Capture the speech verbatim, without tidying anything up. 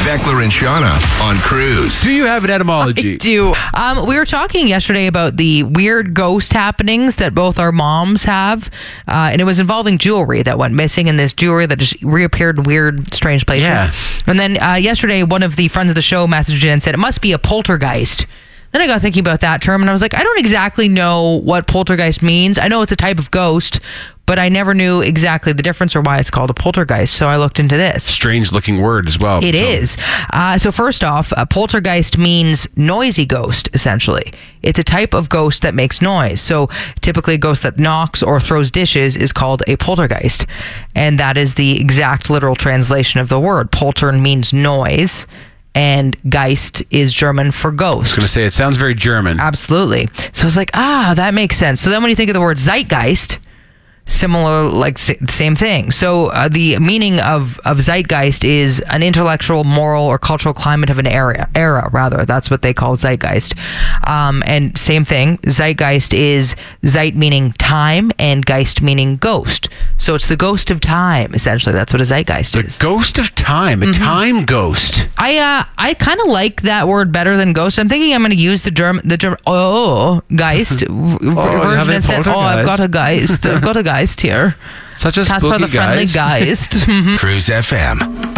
Beckler and Shauna on Cruise. Do you have an etymology? I do. Um, we were talking yesterday about the weird ghost happenings that both our moms have, uh, and it was involving jewelry that went missing, and this jewelry that just reappeared in weird, strange places. Yeah. And then uh, yesterday, one of the friends of the show messaged in and said, it must be a poltergeist. Then I got thinking about that term, and I was like, I don't exactly know what poltergeist means. I know it's a type of ghost, but I never knew exactly the difference or why it's called a poltergeist. So I looked into this. Strange looking word as well. It so. is. Uh, so first off, a poltergeist means noisy ghost, essentially. It's a type of ghost that makes noise. So typically a ghost that knocks or throws dishes is called a poltergeist. And that is the exact literal translation of the word. Polter means noise, and Geist is German for ghost. I was going to say, it sounds very German. Absolutely. So I was like, ah, that makes sense. So then when you think of the word Zeitgeist, similar, like same thing. So uh, the meaning of, of zeitgeist is an intellectual, moral, or cultural climate of an era. Era, rather, that's what they call zeitgeist. Um, and same thing. Zeitgeist is zeit meaning time, and geist meaning ghost. So it's the ghost of time. Essentially, that's what a zeitgeist the is. The ghost of time, a mm-hmm. time ghost. I uh, I kind of like that word better than ghost. I'm thinking I'm going to use the German the German oh geist oh, version instead. Oh, I've got a geist. I've got a geist here. Such a Casper spooky the friendly geist. geist. Cruise F M.